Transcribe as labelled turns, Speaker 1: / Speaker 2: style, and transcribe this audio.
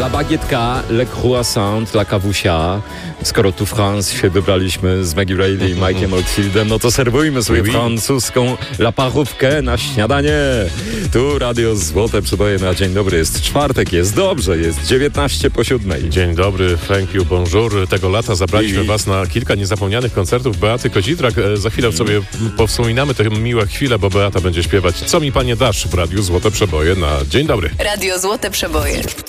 Speaker 1: La baguette'ka, le croissant, la kawusia. Skoro tu France się wybraliśmy z Maggie Reilly i Mike'iem Oldfieldem, no to serwujmy sobie francuską la parówkę na śniadanie. Tu Radio Złote Przeboje na dzień dobry. Jest czwartek, jest dobrze, jest 19:07.
Speaker 2: Dzień dobry, thank you, bonjour. Tego lata zabraliśmy was na kilka niezapomnianych koncertów Beaty Kozidrak. Za chwilę sobie powspominamy te miłe chwile, bo Beata będzie śpiewać Co mi panie dasz w Radiu Złote Przeboje na dzień dobry.
Speaker 3: Radio Złote Przeboje.